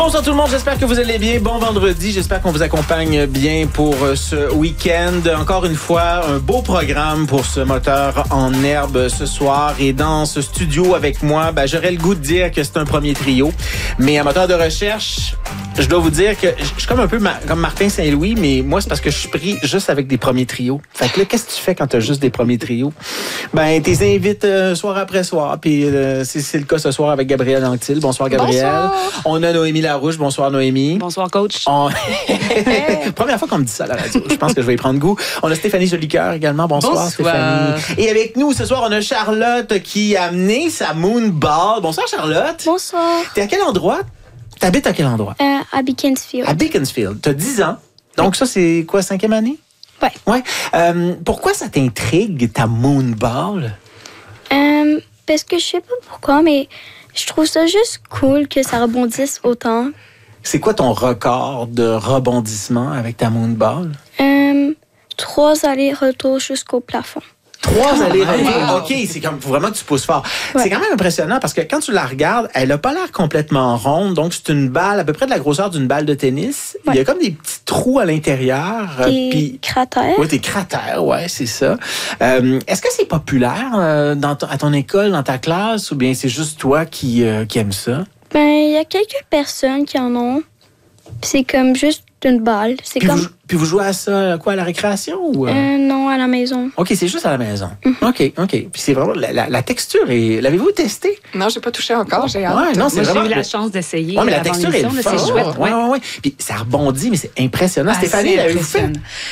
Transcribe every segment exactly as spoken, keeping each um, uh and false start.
Bonsoir tout le monde, j'espère que vous allez bien. Bon vendredi, j'espère qu'on vous accompagne bien pour ce week-end. Encore une fois, un beau programme pour ce moteur en herbe ce soir. Et dans ce studio avec moi, ben, j'aurais le goût de dire que c'est un premier trio. Mais en moteur de recherche, je dois vous dire que je suis comme un peu ma, comme Martin Saint-Louis, mais moi, c'est parce que je suis pris juste avec des premiers trios. Fait que là, qu'est-ce que tu fais quand tu as juste des premiers trios? Ben, tu les invites euh, soir après soir. Puis euh, c'est, c'est le cas ce soir avec Gabrielle Anctil. Bonsoir, Gabrielle. Bonsoir. On a Noémie Larouche. Bonsoir, Noémie. Bonsoir, coach. On... Première fois qu'on me dit ça à la radio. Je pense que je vais y prendre goût. On a Stéphanie Jolicoeur également. Bonsoir, Bonsoir, Stéphanie. Et avec nous, ce soir, on a Charlotte qui a amené sa Moonball. Bonsoir, Charlotte. Bonsoir. T'es à quel endroit? T'habites à quel endroit? Euh, à Beaconsfield. À Beaconsfield. T'as dix ans. Donc, ça, c'est quoi, cinquième année? Oui. Ouais. Euh, pourquoi ça t'intrigue, ta Moonball? Euh, parce que je sais pas pourquoi, mais je trouve ça juste cool que ça rebondisse autant. C'est quoi ton record de rebondissement avec ta Moonball? Euh, trois allers-retours jusqu'au plafond. Trois allers-retours. OK, c'est comme vraiment que tu pousses fort. Ouais. C'est quand même impressionnant parce que quand tu la regardes, elle n'a pas l'air complètement ronde. Donc, c'est une balle à peu près de la grosseur d'une balle de tennis. Ouais. Il y a comme des petits trous à l'intérieur. Des pis... cratères. Oui, des cratères, ouais, c'est ça. Euh, est-ce que c'est populaire euh, dans ton, à ton école, dans ta classe, ou bien c'est juste toi qui, euh, qui aime ça? Ben, il y a quelques personnes qui en ont. C'est comme juste une balle. C'est puis, comme... vous, puis vous jouez à ça, quoi, à la récréation? Ou... Euh, non, à la maison. OK, c'est juste à la maison. Mm-hmm. OK, OK. Puis c'est vraiment... La, la, la texture, est... l'avez-vous testé? Non, j'ai pas touché encore, j'ai hâte. Ouais, non, c'est Moi, vraiment... j'ai eu la chance d'essayer. Ouais, mais la texture est là, forte. C'est chouette. Ouais, ouais, ouais. Puis ça rebondit, mais c'est impressionnant. Ah, Stéphanie, l'avez-vous fait?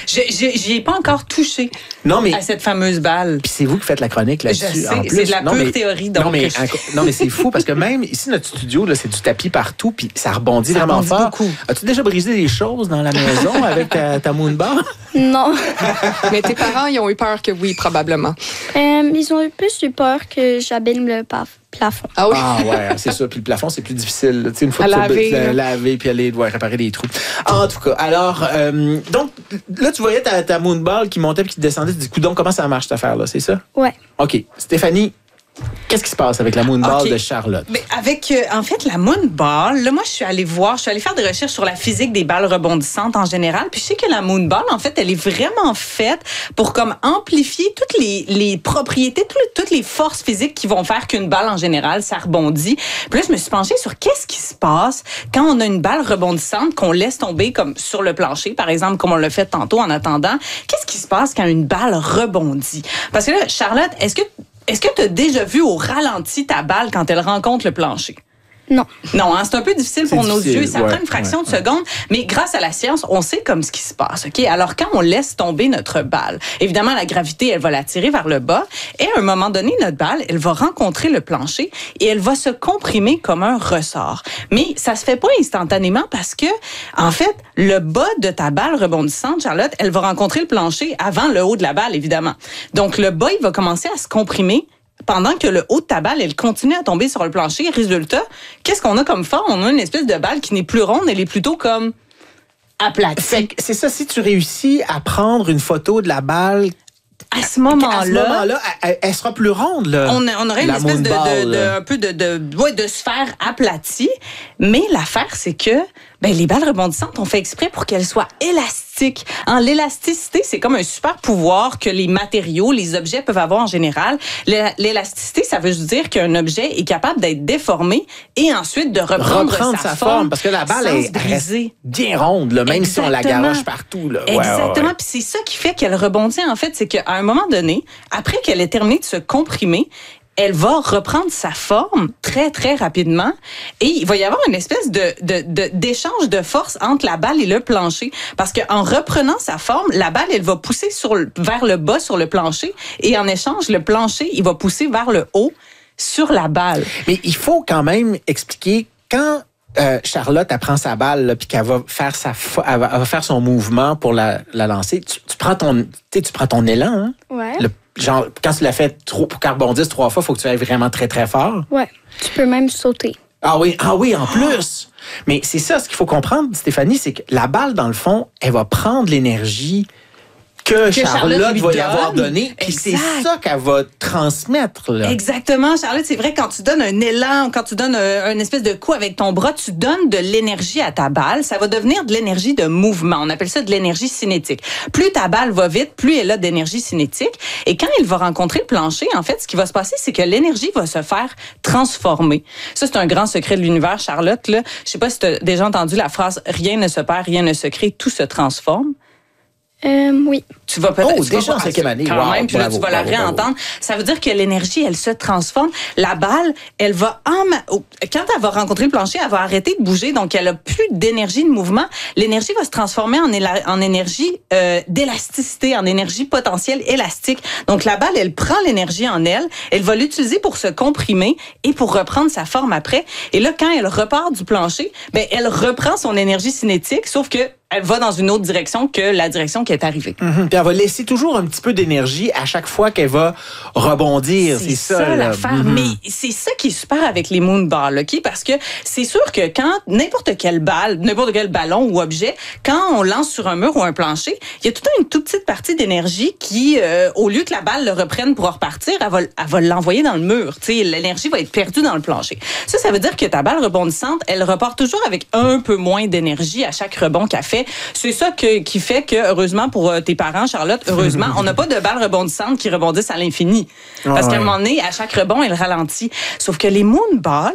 J'y ai pas encore touché non, mais... à cette fameuse balle. Puis c'est vous qui faites la chronique là-dessus. Je sais, en plus. c'est de la non, pure mais... théorie. Donc non, mais, je... non, mais c'est fou parce que même ici, notre studio, là, c'est du tapis partout, puis ça rebondit ça vraiment rebondit fort. Beaucoup. As-tu déjà brisé des choses dans la maison avec ta, ta Moonball? Non. Mais tes parents, ils ont eu peur que oui, probablement. Euh, ils ont eu plus eu peur que j'abîme le paf- plafond. Ah oui? Ah ouais, c'est ça. Puis le plafond, c'est plus difficile. Tu sais, une fois à que laver, tu vas laver puis aller devoir réparer des trous. En tout cas, alors, euh, donc, là, tu voyais ta, ta Moonball qui montait puis qui descendait. Tu dis, coudonc, comment ça marche cette affaire-là, c'est ça? Ouais. OK. Stéphanie, qu'est-ce qui se passe avec la Moonball okay. de Charlotte? Mais avec, euh, en fait, la Moonball, là, moi, je suis allée voir, je suis allée faire des recherches sur la physique des balles rebondissantes en général. Puis je sais que la Moonball, en fait, elle est vraiment faite pour comme amplifier toutes les, les propriétés, toutes, toutes les forces physiques qui vont faire qu'une balle, en général, ça rebondit. Puis là, je me suis penchée sur qu'est-ce qui se passe quand on a une balle rebondissante qu'on laisse tomber comme sur le plancher, par exemple, comme on l'a fait tantôt en attendant. Qu'est-ce qui se passe quand une balle rebondit? Parce que là, Charlotte, est-ce que Est-ce que tu as déjà vu au ralenti ta balle quand elle rencontre le plancher? Non. Non, hein, c'est un peu difficile c'est pour difficile, nos yeux. Ça ouais, prend une fraction ouais, de seconde. Mais grâce à la science, on sait comme ce qui se passe. Ok. Alors, quand on laisse tomber notre balle, évidemment, la gravité, elle va la tirer vers le bas. Et à un moment donné, notre balle, elle va rencontrer le plancher et elle va se comprimer comme un ressort. Mais ça se fait pas instantanément parce que, en fait, le bas de ta balle rebondissante, Charlotte, elle va rencontrer le plancher avant le haut de la balle, évidemment. Donc, le bas, il va commencer à se comprimer pendant que le haut de ta balle, elle continue à tomber sur le plancher. Résultat, qu'est-ce qu'on a comme forme? On a une espèce de balle qui n'est plus ronde, elle est plutôt comme aplatie. Fait que c'est ça, si tu réussis à prendre une photo de la balle... À ce moment-là, à ce moment-là elle, elle sera plus ronde. Là, on, on aurait une espèce de, de, de, un peu de, de, ouais, de sphère aplatie. Mais l'affaire, c'est que ben, les balles rebondissantes, on fait exprès pour qu'elles soient élastiques. Hein, l'élasticité, c'est comme un super pouvoir que les matériaux, les objets peuvent avoir en général. L'élasticité, ça veut dire qu'un objet est capable d'être déformé et ensuite de reprendre, reprendre sa, sa forme, forme. Parce que la balle est brisée, bien ronde, là, même Exactement. Si on la garoche partout. Là. Exactement. Ouais, ouais, ouais. Puis c'est ça qui fait qu'elle rebondit, en fait, c'est qu'à un moment donné, après qu'elle ait terminé de se comprimer, elle va reprendre sa forme très, très rapidement et il va y avoir une espèce de, de, de, d'échange de force entre la balle et le plancher. Parce qu'en reprenant sa forme, la balle, elle va pousser sur le, vers le bas sur le plancher et en échange, le plancher, il va pousser vers le haut sur la balle. Mais il faut quand même expliquer quand... Euh, Charlotte, elle prend sa balle puis qu'elle va faire sa, elle va, elle va faire son mouvement pour la, la lancer. Tu, tu prends ton, tu prends ton élan. Hein? Ouais. Le, genre, quand tu l'as fait trop, pour qu'elle rebondisse trois fois, il faut que tu ailles vraiment très très fort. Ouais. Tu peux même sauter. Ah oui, ah oui, en plus. Mais c'est ça, ce qu'il faut comprendre, Stéphanie, c'est que la balle, dans le fond, elle va prendre l'énergie que, Charlotte, Charlotte lui va y donne. avoir donné. Puis c'est Exact. ça qu'elle va transmettre. Là. Exactement, Charlotte, c'est vrai, quand tu donnes un élan, quand tu donnes un, un espèce de coup avec ton bras, tu donnes de l'énergie à ta balle. Ça va devenir de l'énergie de mouvement. On appelle ça de l'énergie cinétique. Plus ta balle va vite, plus elle a d'énergie cinétique. Et quand il va rencontrer le plancher, en fait, ce qui va se passer, c'est que l'énergie va se faire transformer. Ça, c'est un grand secret de l'univers, Charlotte. Là. Je sais pas si tu as déjà entendu la phrase « rien ne se perd, rien ne se crée, tout se transforme ». Euh, oui. Tu vas peut-être Oh, tu vas déjà en voir- cinquième année. Quand Wow, même, puis là, bravo, tu vas bravo, la bravo. réentendre. Ça veut dire que l'énergie, elle se transforme. La balle, elle va en... Quand elle va rencontrer le plancher, elle va arrêter de bouger, donc elle a plus d'énergie de mouvement. L'énergie va se transformer en, éla... en énergie euh, d'élasticité, en énergie potentielle élastique. Donc la balle, elle prend l'énergie en elle, elle va l'utiliser pour se comprimer et pour reprendre sa forme après. Et là, quand elle repart du plancher, ben elle reprend son énergie cinétique, sauf que elle va dans une autre direction que la direction qui est arrivée. Mm-hmm. Puis elle va laisser toujours un petit peu d'énergie à chaque fois qu'elle va rebondir. C'est, C'est ça, ça, là. l'affaire. Mm-hmm. Mais c'est ça qui est super avec les moonballs, OK? Parce que c'est sûr que quand n'importe quelle balle, n'importe quel ballon ou objet, quand on lance sur un mur ou un plancher, il y a tout le temps une toute petite partie d'énergie qui, euh, au lieu que la balle le reprenne pour repartir, elle va, elle va l'envoyer dans le mur. Tu sais, l'énergie va être perdue dans le plancher. Ça, ça veut dire que ta balle rebondissante, elle repart toujours avec un peu moins d'énergie à chaque rebond qu'elle fait. C'est ça que, qui fait que, heureusement pour tes parents, Charlotte, heureusement, on n'a pas de balles rebondissantes qui rebondissent à l'infini. Parce Ah qu'à ouais. un moment donné, à chaque rebond, elle ralentit. Sauf que les moonballs,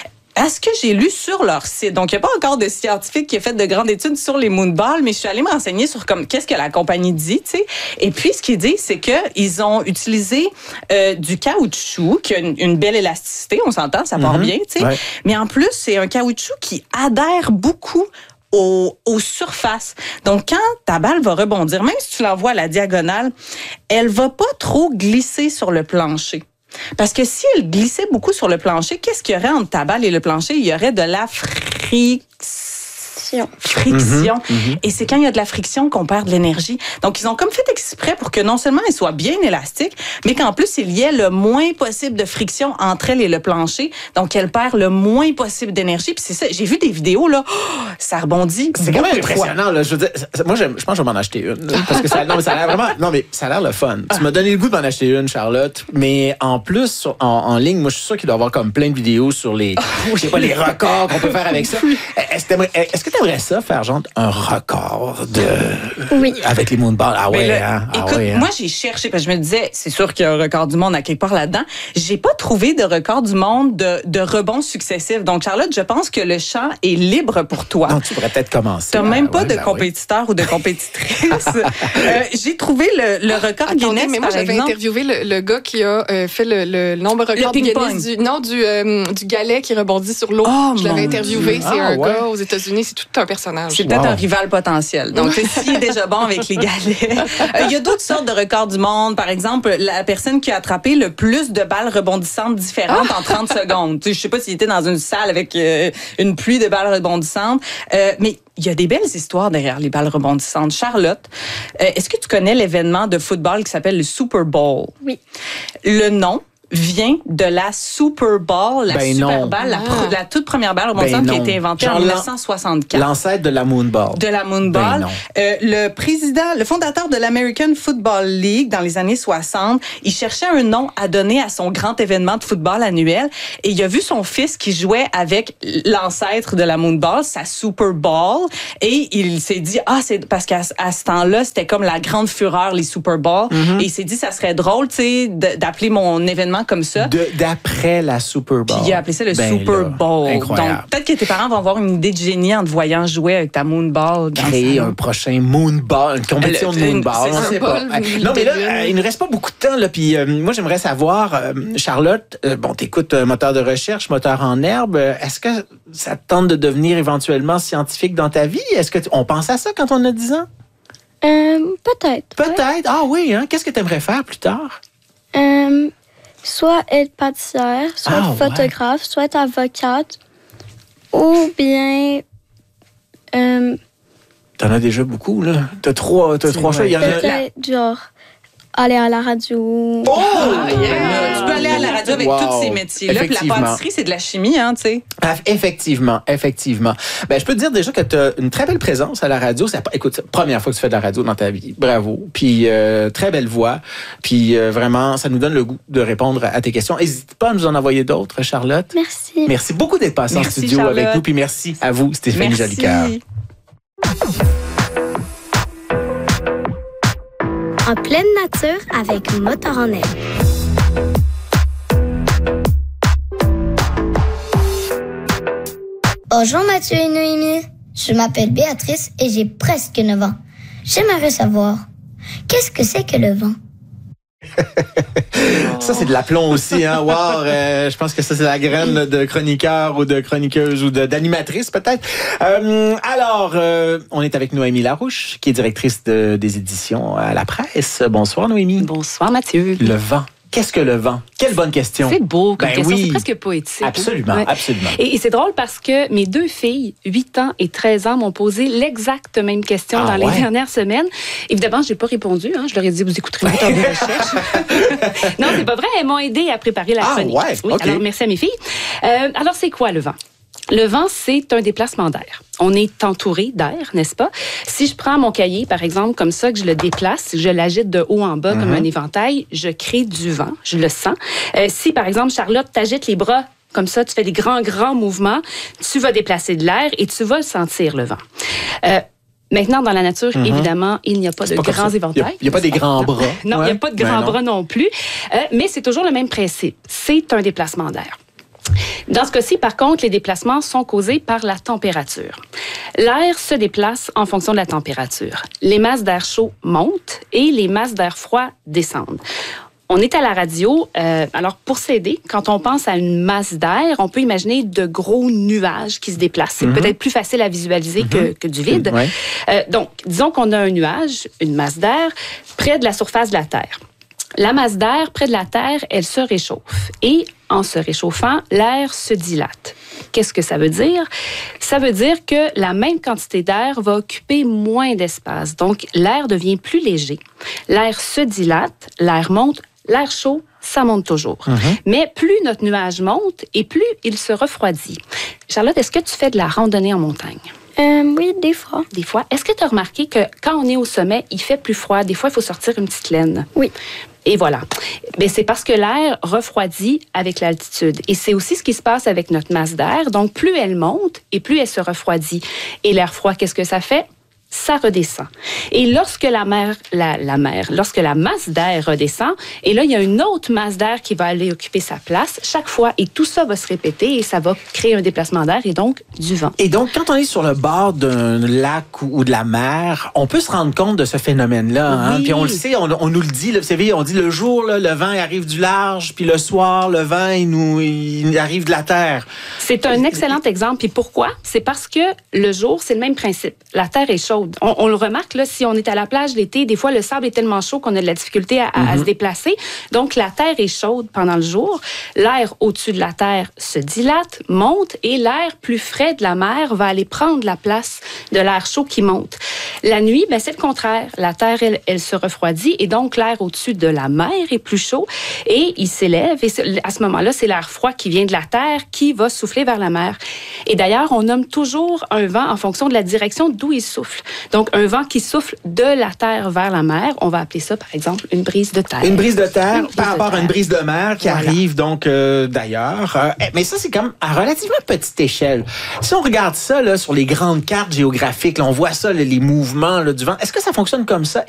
à ce que j'ai lu sur leur site, donc il n'y a pas encore de scientifique qui a fait de grandes études sur les moonballs, mais je suis allée me renseigner sur comme qu'est-ce que la compagnie dit, tu sais. Et puis ce qu'ils disent, c'est que ils ont utilisé euh, du caoutchouc qui a une, une belle élasticité, on s'entend, ça part Mm-hmm. bien, tu sais. Ouais. Mais en plus, c'est un caoutchouc qui adhère beaucoup Aux, aux surfaces. Donc, quand ta balle va rebondir, même si tu l'envoies à la diagonale, elle va pas trop glisser sur le plancher. Parce que si elle glissait beaucoup sur le plancher, qu'est-ce qu'il y aurait entre ta balle et le plancher? Il y aurait de la friction. Friction. Mm-hmm. Et c'est quand il y a de la friction qu'on perd de l'énergie. Donc, ils ont comme fait exprès pour que non seulement elle soit bien élastique, mais qu'en plus, il y ait le moins possible de friction entre elle et le plancher. Donc, elle perd le moins possible d'énergie. Puis c'est ça, j'ai vu des vidéos, là, oh, ça rebondit. C'est quand même beaucoup de fois. impressionnant. Là. Je veux dire, ça- moi, j'aime- je pense que je vais m'en acheter une. là, Parce que ça, non, mais ça a l'air vraiment. Non, mais ça a l'air le fun. Tu m'as donné le goût de m'en acheter une, Charlotte. Mais en plus, sur- en, en ligne, moi, je suis sûr qu'il doit y avoir comme plein de vidéos sur les, je sais pas, les records qu'on peut faire avec ça. Est-ce que t'aimerais, est-ce que t'aimerais ça, faire genre un record de. Oui. Avec les moonballs? Ah Mais ouais, là, hein? Ah écoute, ouais, hein? moi, j'ai cherché, parce que je me disais, c'est sûr qu'il y a un record du monde à quelque part là-dedans. J'ai pas trouvé de record du monde de, de rebonds successifs. Donc, Charlotte, je pense que le champ est libre pour toi. Donc, tu pourrais peut-être commencer. T'as même Ah, pas ouais, de ben oui. compétiteur ou de compétitrice. Euh, j'ai trouvé le, le record Attendez, Guinness, mais moi, par j'avais exemple. interviewé le, le gars qui a euh, fait le, le nombre record Le Guinness ping-pong. du, non, du, euh, du galet qui rebondit sur l'eau. Oh, je l'avais mon interviewé. Dieu. C'est Ah, un ouais. gars aux États-Unis. C'est tout un personnage. C'est peut-être Wow. un rival potentiel. Donc, s'il est déjà bon avec les galets. Euh, Il y a d'autres sortes de records du monde. Par exemple, la personne qui a attrapé le plus de balles rebondissantes différentes en trente secondes. Tu sais, je sais pas s'il était dans une salle avec euh, une pluie de balles rebondissantes. Euh, mais il y a des belles histoires derrière les balles rebondissantes. Charlotte, euh, est-ce que tu connais l'événement de football qui s'appelle le Super Bowl? Oui. Le nom vient de la Super Bowl, la Ben Super non. Balle, la, Ah. pro- la toute première balle rebondissante Ben qui a non. été inventée Genre en l'an- dix-neuf cent soixante-quatre. L'ancêtre de la moonball. De la Moonball. Ben non. Euh, le président, le fondateur de l'American Football League dans les années soixante, il cherchait un nom à donner à son grand événement de football annuel et il a vu son fils qui jouait avec l'ancêtre de la Moonball, sa Super Bowl, et il s'est dit, ah, c'est parce qu'à à ce temps-là, c'était comme la grande fureur, les Super Bowls, Mm-hmm. et il s'est dit, ça serait drôle, tu sais, de- d'appeler mon événement comme ça. De, d'après la Super Bowl. Puis il a appelé ça le Ben Super là, Bowl. Incroyable. Donc, peut-être que tes parents vont avoir une idée de génie en te voyant jouer avec ta Moonball. dans le Créer salon. un prochain moonball, une compétition Le- de une- moonball, c'est on ça. sait pas. Ball, Non, mais là, devine. euh, il ne reste pas beaucoup de temps, là, puis euh, moi, j'aimerais savoir, euh, Charlotte, euh, bon, t'écoutes euh, moteur de recherche, moteur en herbe, euh, est-ce que ça te tente de devenir éventuellement scientifique dans ta vie? Est-ce que tu- on pense à ça quand on a dix ans? Euh, peut-être. Peut-être. Ah oui, hein? Qu'est-ce que tu aimerais faire plus tard? Euh, soit être pâtissière, soit Ah, être photographe, soit être avocate, ou bien euh, T'en as déjà beaucoup, là. T'as trois, t'as C'est trois vrai. choix. Il y en a- peut-être genre aller à la radio. Oh! Ah, yeah. Tu peux aller à la radio avec Wow. tous ces métiers-là. Puis la Effectivement. pâtisserie, c'est de la chimie, hein, tu sais. Ah, effectivement, effectivement. Ben, je peux te dire déjà que tu as une très belle présence à la radio. C'est, écoute, c'est la première fois que tu fais de la radio dans ta vie. Bravo. Puis, euh, très belle voix. Puis, euh, vraiment, ça nous donne le goût de répondre à tes questions. N'hésite pas à nous en envoyer d'autres, Charlotte. Merci. Merci beaucoup d'être passée en Merci, studio Charlotte. avec nous. Puis, merci à vous, Stéphanie Merci. Jolicoeur. En pleine nature avec Moteur en herbe. Bonjour Mathieu et Noémie. Je m'appelle Béatrice et j'ai presque neuf ans. J'aimerais savoir, qu'est-ce que c'est que le vent? Ça, c'est de l'aplomb aussi, hein. Wow, euh, je pense que ça, c'est la graine de chroniqueur ou de chroniqueuse ou de, d'animatrice, peut-être. Euh, alors, euh, on est avec Noémie Larouche, qui est directrice de, des éditions à la presse. Bonsoir, Noémie. Bonsoir Mathieu. Le vent. Qu'est-ce que le vent? Quelle bonne question. C'est beau comme Ben question, oui. c'est presque poétique. hein? Absolument, Ouais. absolument. Et, et c'est drôle parce que mes deux filles, huit ans et treize ans, m'ont posé l'exacte même question Ah dans ouais? les dernières semaines. Évidemment, je n'ai pas répondu. Hein. Je leur ai dit, vous écouterez le temps de recherche. Non, c'est pas vrai. Elles m'ont aidé à préparer la Ah chronique. ouais, Oui, OK. alors merci à mes filles. Euh, alors, c'est quoi le vent? Le vent, c'est un déplacement d'air. On est entouré d'air, n'est-ce pas? Si je prends mon cahier, par exemple, comme ça, que je le déplace, je l'agite de haut en bas Mm-hmm. comme un éventail, je crée du vent, je le sens. Euh, si, par exemple, Charlotte, t'agites les bras comme ça, tu fais des grands, grands mouvements, tu vas déplacer de l'air et tu vas sentir le vent. Euh, Maintenant, dans la nature, Mm-hmm. évidemment, il n'y a pas de Pas comme grands ça. éventails. Il n'y a, a pas des grands bras. Non, il Ouais. n'y a pas de Ben grands non. bras non plus. Euh, mais c'est toujours le même principe. C'est un déplacement d'air. Dans ce cas-ci, par contre, les déplacements sont causés par la température. L'air se déplace en fonction de la température. Les masses d'air chaud montent et les masses d'air froid descendent. On est à la radio, euh, alors pour s'aider, quand on pense à une masse d'air, on peut imaginer de gros nuages qui se déplacent. C'est Mm-hmm. peut-être plus facile à visualiser que, que du vide. Ouais. Euh, donc, disons qu'on a un nuage, une masse d'air, près de la surface de la Terre. La masse d'air près de la Terre, elle se réchauffe. Et en se réchauffant, l'air se dilate. Qu'est-ce que ça veut dire? Ça veut dire que la même quantité d'air va occuper moins d'espace. Donc, l'air devient plus léger. L'air se dilate, l'air monte, l'air chaud, ça monte toujours. Mm-hmm. Mais plus notre nuage monte et plus il se refroidit. Charlotte, est-ce que tu fais de la randonnée en montagne? Euh, oui, des fois. Des fois. Est-ce que tu as remarqué que quand on est au sommet, il fait plus froid? Des fois, il faut sortir une petite laine. Oui. Et voilà. Mais c'est parce que l'air refroidit avec l'altitude. Et c'est aussi ce qui se passe avec notre masse d'air. Donc, plus elle monte et plus elle se refroidit. Et l'air froid, qu'est-ce que ça fait? Ça redescend. Et lorsque la mer, la, la mer, lorsque la masse d'air redescend, et là, il y a une autre masse d'air qui va aller occuper sa place chaque fois, et tout ça va se répéter, et ça va créer un déplacement d'air, et donc du vent. Et donc, quand on est sur le bord d'un lac ou, ou de la mer, on peut se rendre compte de ce phénomène-là. Hein? Oui. Puis on le sait, on, on nous le dit, là, vous savez, on dit le jour, là, le vent il arrive du large, puis le soir, le vent, il, nous, il arrive de la terre. C'est un excellent exemple. Et pourquoi? C'est parce que le jour, c'est le même principe. La terre est chaude. On, on le remarque, là, si on est à la plage l'été, des fois, le sable est tellement chaud qu'on a de la difficulté à, à, Mm-hmm. à se déplacer. Donc, la terre est chaude pendant le jour. L'air au-dessus de la terre se dilate, monte, et l'air plus frais de la mer va aller prendre la place de l'air chaud qui monte. La nuit, ben, c'est le contraire. La terre, elle, elle se refroidit, et donc l'air au-dessus de la mer est plus chaud, et il s'élève. Et à ce moment-là, c'est l'air froid qui vient de la terre qui va souffler vers la mer. Et d'ailleurs, on nomme toujours un vent en fonction de la direction d'où il souffle. Donc, un vent qui souffle de la terre vers la mer, on va appeler ça, par exemple, une brise de terre. Une brise de terre Une brise par de rapport à terre. une brise de mer qui Voilà. arrive donc euh, d'ailleurs. Euh, mais ça, c'est comme à relativement petite échelle. Si on regarde ça là, sur les grandes cartes géographiques, là, on voit ça, là, les mouvements là, du vent. Est-ce que ça fonctionne comme ça?